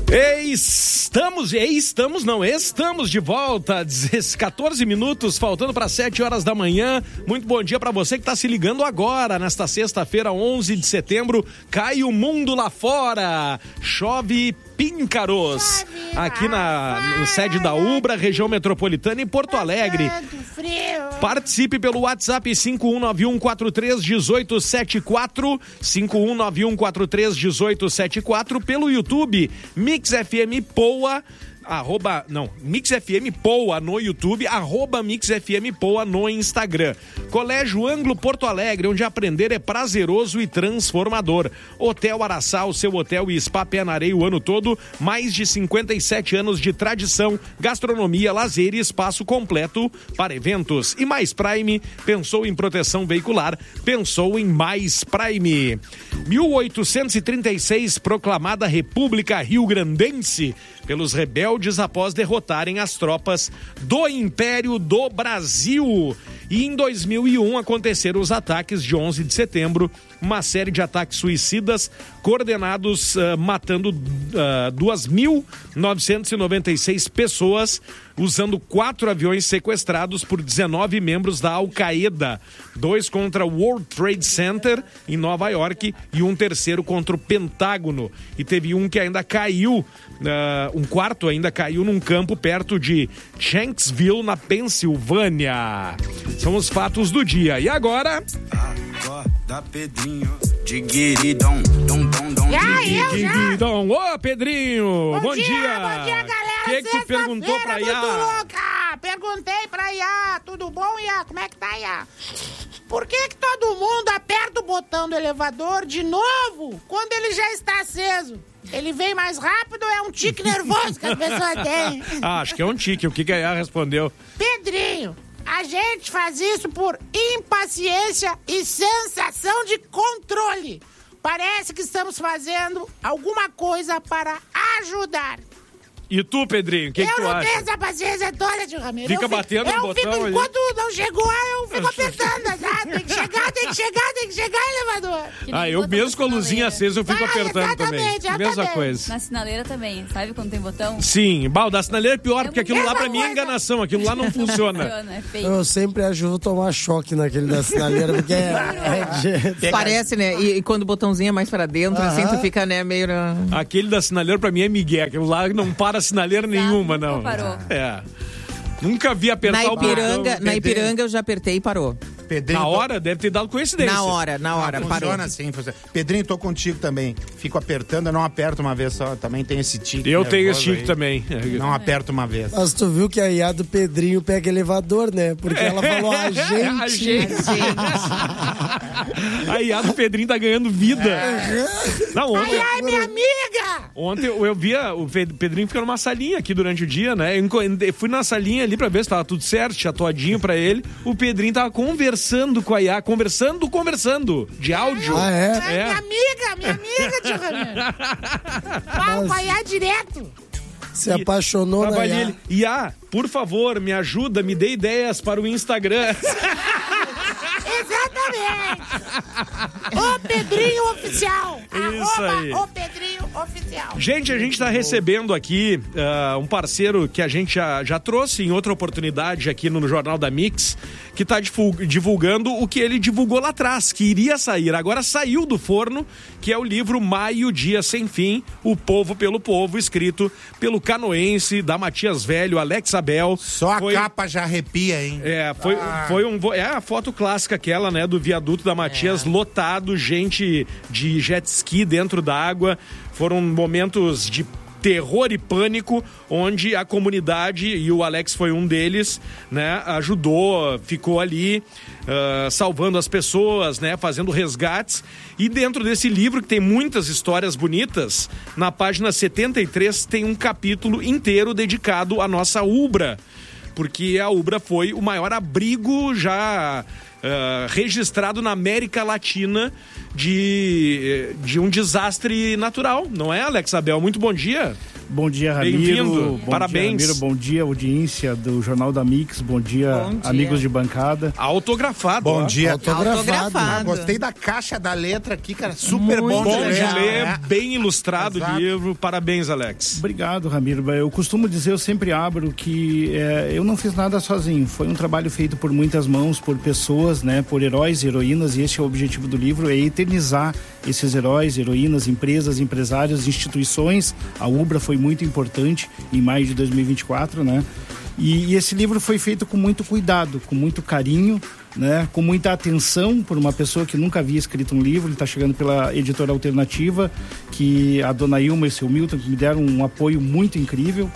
Estamos de volta, 14 minutos, faltando para 7 horas da manhã. Muito bom dia para você que está se ligando agora, nesta sexta-feira, 11 de setembro. Cai o mundo lá fora, chove píncaros, aqui na sede da Ubra, região metropolitana, em Porto Alegre. Participe pelo WhatsApp 5191431874, 5191431874, pelo YouTube Mix FM Poa, Mix FM Poa no YouTube, @Mix FM Poa no Instagram. Colégio Ângulo Porto Alegre, onde aprender é prazeroso e transformador. Hotel Araçá, o seu hotel e spa pé na areia o ano todo, mais de 57 anos de tradição, gastronomia, lazer e espaço completo para eventos. E Mais Prime, pensou em proteção veicular, pensou em Mais Prime. 1836, proclamada República Rio-Grandense pelos rebeldes após derrotarem as tropas do Império do Brasil. E em 2001 aconteceram os ataques de 11 de setembro, uma série de ataques suicidas coordenados, matando 2.996 pessoas, usando 4 aviões sequestrados por 19 membros da Al-Qaeda, 2 contra o World Trade Center em Nova York e um terceiro contra o Pentágono. E teve um que ainda caiu, um quarto ainda caiu num campo perto de Shanksville, na Pensilvânia. São os fatos do dia. E agora... Da Pedrinho, Diguiridom, Ô, Pedrinho, bom dia. Bom dia, galera. O que tu perguntou pra Iá? Perguntei pra Iá, tudo bom, Iá? Como é que tá, Iá? Por que todo mundo aperta o botão do elevador de novo quando ele já está aceso? Ele vem mais rápido ou é um tique nervoso que a pessoa tem? Acho que é um tique. O que a Iá respondeu? Pedrinho, a gente faz isso por impaciência e sensação de controle. Parece que estamos fazendo alguma coisa para ajudar. E tu, Pedrinho, o que tu acha? Eu não tenho essa paciência toda, tio Ramiro. Fica batendo no botão ali. Enquanto não chegou, eu fico apertando, sabe? Tem que chegar, elevador. Eu mesmo com a luzinha acesa, eu fico apertando também. Mesma coisa. Na sinaleira também, sabe quando tem botão? Sim, o da sinaleira é pior, porque aquilo lá pra mim é enganação, aquilo lá não funciona. É feio. Eu sempre ajudo a tomar choque naquele da sinaleira, porque parece, né? E quando o botãozinho é mais pra dentro, assim, tu fica, né, meio... Aquele da sinaleira pra mim é migué, aquilo lá não para sinaleira nenhuma, não. Parou. Nunca vi apertar o botão. Na Ipiranga eu já apertei e parou. Pedrinho, na hora? Deve ter dado coincidência. Na hora, parou. Funciona assim. Pedrinho, tô contigo também. Fico apertando, eu não aperto uma vez só. Também tem esse tique. Eu tenho esse tique também. Não aperto uma vez. Mas tu viu que a Iá do Pedrinho pega elevador, né? Porque ela falou a gente. A Iá do Pedrinho tá ganhando vida. Não, ontem... Ai, minha amiga! Ontem eu via o Pedrinho ficar numa salinha aqui durante o dia, né? Eu fui na salinha ali pra ver se tava tudo certo, tinha todinho pra ele. O Pedrinho tava conversando com a Iá, conversando, de áudio. Minha amiga, tio Ramiro. Fala com a Iá direto. Se apaixonou na Iá. Iá, por favor, me ajuda, me dê ideias para o Instagram. Exatamente. O Pedrinho Oficial. Isso aí. O Pedrinho Oficial. Gente, a gente está recebendo aqui um parceiro que a gente já trouxe em outra oportunidade aqui no Jornal da Mix, que está divulgando o que ele divulgou lá atrás, que iria sair, agora saiu do forno, que é o livro Maio, Dia Sem Fim, O Povo pelo Povo, escrito pelo canoense da Matias Velho, Alex Abel. Só a capa já arrepia, hein? Foi a foto clássica aquela, né, do viaduto da Matias, lotado, gente de jet ski dentro da água. Foram momentos de terror e pânico, onde a comunidade, e o Alex foi um deles, né, ajudou, ficou ali salvando as pessoas, né, fazendo resgates. E dentro desse livro, que tem muitas histórias bonitas, na página 73 tem um capítulo inteiro dedicado à nossa Ubra, porque a Ubra foi o maior abrigo já registrado na América Latina de um desastre natural, não é, Alex Abel? Muito bom dia. Bom dia, Ramiro. Bem-vindo. Bom Parabéns. Dia, Ramiro. Bom dia, audiência do Jornal da Mix. Bom dia, amigos de bancada. Autografado. Bom dia. Autografado. Gostei da caixa da letra aqui, cara. Super bom Bom de ler, É. bem ilustrado o livro. Parabéns, Alex. Obrigado, Ramiro. Eu costumo dizer, eu sempre abro que eu não fiz nada sozinho. Foi um trabalho feito por muitas mãos, por pessoas, né, por heróis e heroínas, e esse é o objetivo do livro, é eternizar esses heróis, heroínas, empresas, empresários, instituições. A Ubra foi muito importante em maio de 2024, né? E esse livro foi feito com muito cuidado, com muito carinho, né? Com muita atenção por uma pessoa que nunca havia escrito um livro. Ele está chegando pela editora Alternativa, que a dona Ilma e o seu Milton me deram um apoio muito incrível.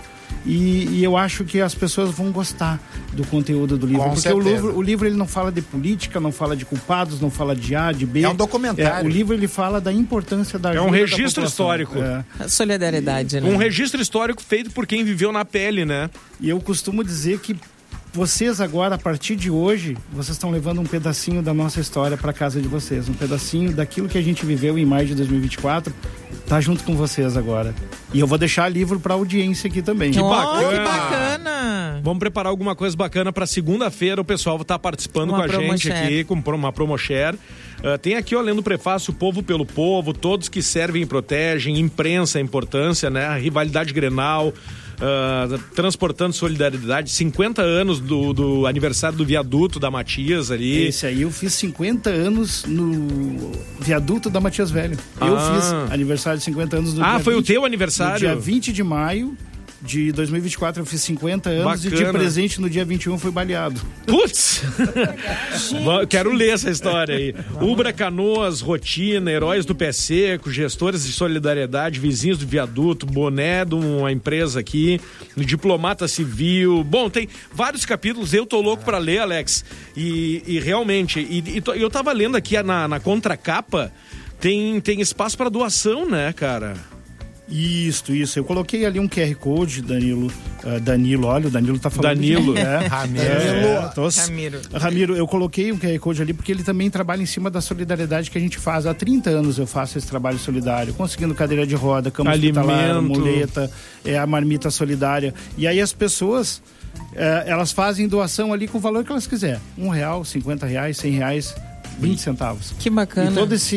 E eu acho que as pessoas vão gostar do conteúdo do livro. Com porque certeza. o livro ele não fala de política, não fala de culpados, não fala de A, de B. É um documentário. O livro ele fala da importância da ajuda um da registro população. histórico. A solidariedade, né? Um registro histórico feito por quem viveu na pele, né? E eu costumo dizer que vocês agora, a partir de hoje, vocês estão levando um pedacinho da nossa história para casa de vocês. Um pedacinho daquilo que a gente viveu em maio de 2024, tá junto com vocês agora. E eu vou deixar livro para audiência aqui também. Que bacana. bacana! Vamos preparar alguma coisa bacana para segunda-feira. O pessoal vai estar participando Uma com a gente promoshare. aqui, com uma promoshare. Tem aqui, ó, lendo o prefácio, o povo pelo povo, todos que servem e protegem, imprensa, a importância, né? A rivalidade Grenal, transportando solidariedade, 50 anos do aniversário do viaduto da Matias ali. Esse aí eu fiz 50 anos no viaduto da Matias Velho. Eu fiz aniversário de 50 anos do dia foi 20, o teu aniversário? No dia 20 de maio de 2024 eu fiz 50 anos. Bacana. E de presente no dia 21 fui baleado. Putz! Quero ler essa história aí. Ubra Canoas, Rotina, Heróis do Pé Seco, Gestores de Solidariedade, Vizinhos do Viaduto, Boné de uma empresa aqui, Diplomata Civil. Bom, tem vários capítulos, eu tô louco pra ler, Alex. E realmente, eu tava lendo aqui na contracapa, tem espaço pra doação, né, cara? Isso. Eu coloquei ali um QR Code, Danilo, olha, o Danilo tá falando. Danilo. Ramiro, eu coloquei um QR Code ali porque ele também trabalha em cima da solidariedade que a gente faz. Há 30 anos eu faço esse trabalho solidário, conseguindo cadeira de roda, cama hospitalar, muleta, a marmita solidária. E aí as pessoas, elas fazem doação ali com o valor que elas quiserem. R$1, R$50, R$100, 20 centavos. Que bacana.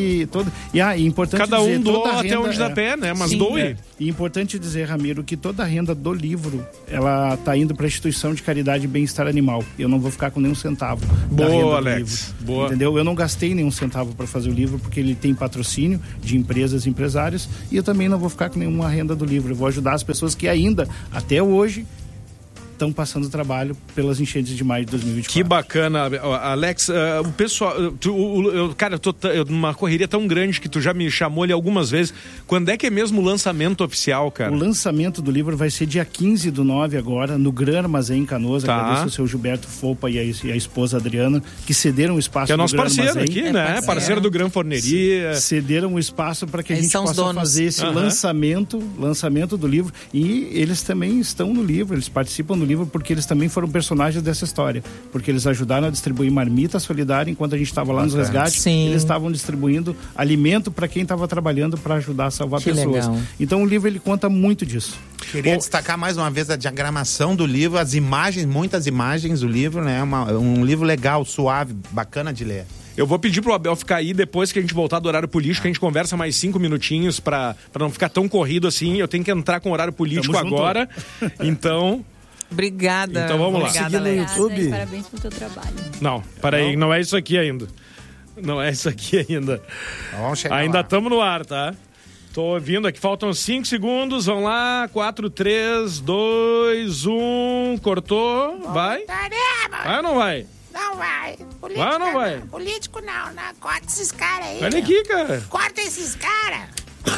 E é importante cada dizer, um doa toda a até renda, onde dá pé, né? Mas Sim. doe. E importante dizer, Ramiro, que toda a renda do livro, ela tá indo para a instituição de caridade e bem-estar animal. Eu não vou ficar com nenhum centavo da renda do Alex. livro. Boa. Entendeu? Eu não gastei nenhum centavo para fazer o livro, porque ele tem patrocínio de empresas e empresários, e eu também não vou ficar com nenhuma renda do livro. Eu vou ajudar as pessoas que ainda, até hoje, estão passando trabalho pelas enchentes de maio de 2024. Que bacana, Alex. O pessoal, cara, eu tô numa correria tão grande que tu já me chamou ali algumas vezes. Quando é que é mesmo o lançamento oficial, cara? O lançamento do livro vai ser dia 15/9 agora, no Gran Armazém em Canoas. Tá. Agradeço ao seu Gilberto Fopa e a esposa Adriana, que cederam o espaço Que é do nosso Gran parceiro Armazém. aqui, né? Parceiro do Gran Forneria. Cederam o espaço para que a Eles gente são os possa donos. fazer esse lançamento do livro. E eles também estão no livro, eles participam do livro porque eles também foram personagens dessa história. Porque eles ajudaram a distribuir marmita solidária enquanto a gente estava lá nos resgates. Sim. Eles estavam distribuindo alimento para quem estava trabalhando para ajudar a salvar Que pessoas. legal. Então o livro ele conta muito disso. Queria destacar mais uma vez a diagramação do livro, as imagens, muitas imagens do livro, né? Um livro legal, suave, bacana de ler. Eu vou pedir pro Abel ficar aí depois que a gente voltar do horário político, a gente conversa mais 5 minutinhos pra não ficar tão corrido assim. Eu tenho que entrar com o horário político Tamo junto. agora. Então, Obrigada. Então vamos lá. Obrigada, Alex. YouTube. E parabéns pelo teu trabalho. não, peraí, não é isso aqui ainda. Não é isso aqui ainda. Vamos chegar Ainda lá. estamos no ar, tá? Tô ouvindo aqui, faltam 5 segundos, vamos lá, 4, 3, 2, 1, cortou, vai? Tarema! Vai ou não vai? Não vai. Política, Vai ou não vai? Político não. Corta esses caras aí. Olha meu. aqui, cara. Corta esses caras.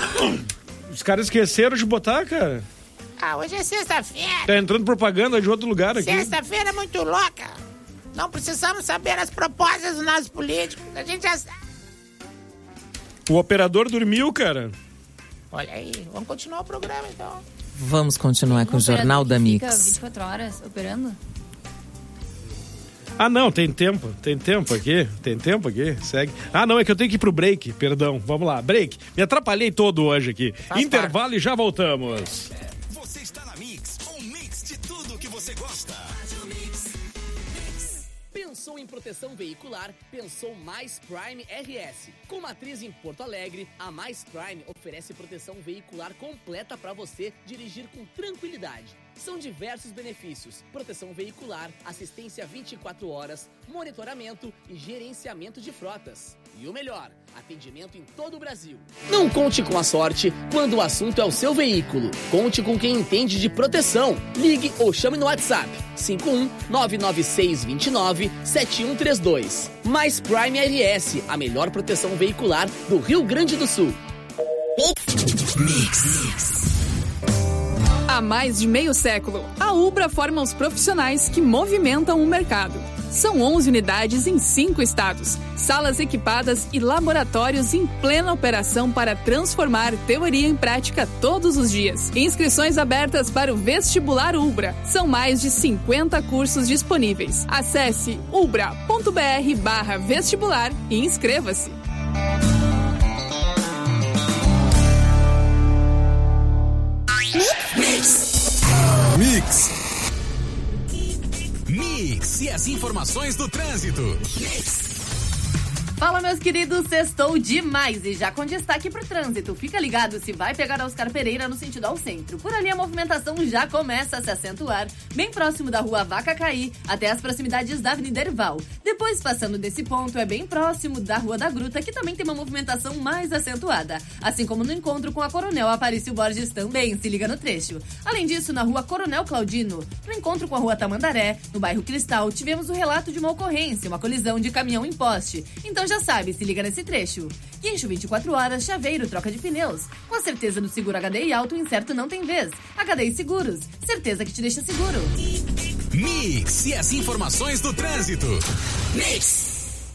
Os caras esqueceram de botar, cara. Hoje é sexta-feira. Tá entrando propaganda de outro lugar aqui. Sexta-feira é muito louca. Não precisamos saber as propostas dos nossos políticos. A gente já sabe. O operador dormiu, cara. Olha aí, vamos continuar o programa então. Vamos continuar com o Jornal da Fica Mix. 24 horas operando? Ah, não, tem tempo aqui, segue. Ah, não, é que eu tenho que ir pro break, perdão, vamos lá, break. Me atrapalhei todo hoje aqui. Intervalo e já voltamos. Você está na Mix, um mix de tudo que você gosta. Pensou em proteção veicular? Pensou Mais Prime RS. Com matriz em Porto Alegre, a Mais Prime oferece proteção veicular completa para você dirigir com tranquilidade. São diversos benefícios: proteção veicular, assistência 24 horas, monitoramento e gerenciamento de frotas. E o melhor, atendimento em todo o Brasil. Não conte com a sorte quando o assunto é o seu veículo. Conte com quem entende de proteção. Ligue ou chame no WhatsApp 51-99629-7132. Mais Prime RS, a melhor proteção veicular do Rio Grande do Sul. Mix. Há mais de meio século, a Ubra forma os profissionais que movimentam o mercado. São 11 unidades em 5 estados, salas equipadas e laboratórios em plena operação para transformar teoria em prática todos os dias. Inscrições abertas para o Vestibular Ubra. São mais de 50 cursos disponíveis. Acesse ubra.br/vestibular e inscreva-se. Mix e as informações do trânsito. Fala, meus queridos, sextou demais e já com destaque pro trânsito. Fica ligado se vai pegar a Oscar Pereira no sentido ao centro. Por ali a movimentação já começa a se acentuar, bem próximo da rua Vaca Caí, até as proximidades da Avenida Erval. Depois, passando desse ponto, é bem próximo da Rua da Gruta, que também tem uma movimentação mais acentuada. Assim como no encontro com a Coronel Aparício Borges também, se liga no trecho. Além disso, na Rua Coronel Claudino, no encontro com a Rua Tamandaré, no bairro Cristal, tivemos o relato de uma ocorrência, uma colisão de caminhão em poste. Então já sabe, se liga nesse trecho. Guincho 24 horas, chaveiro, troca de pneus. Com a certeza do seguro HDI Auto, incerto não tem vez. HDI Seguros, certeza que te deixa seguro. Mix e as informações do trânsito. Mix.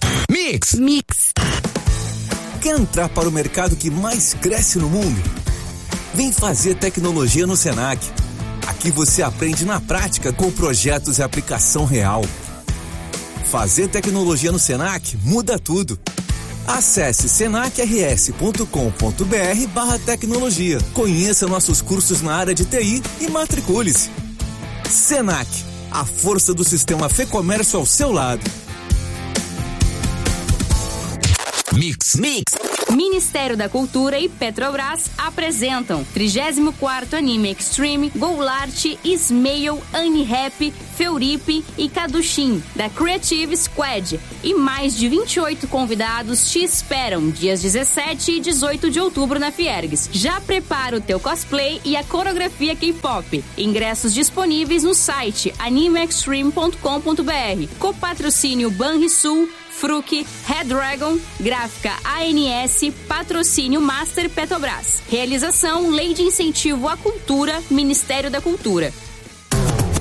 Quer entrar para o mercado que mais cresce no mundo? Vem fazer tecnologia no Senac. Aqui você aprende na prática com projetos e aplicação real. Fazer tecnologia no Senac muda tudo. Acesse senacrs.com.br/tecnologia. Conheça nossos cursos na área de TI e matricule-se. Senac, a força do sistema Fê-Comércio ao seu lado. Mix. Ministério da Cultura e Petrobras apresentam 34º Anime Extreme, Goulart, Ismail, Anirap, Feuripe e Kadushim, da Creative Squad. E mais de 28 convidados te esperam dias 17 e 18 de outubro na Fiergues. Já prepara o teu cosplay e a coreografia K-pop. Ingressos disponíveis no site animeextreme.com.br. Com patrocínio Banrisul, Fruc, Red Dragon, Gráfica ANS, Patrocínio Master Petrobras. Realização Lei de Incentivo à Cultura, Ministério da Cultura.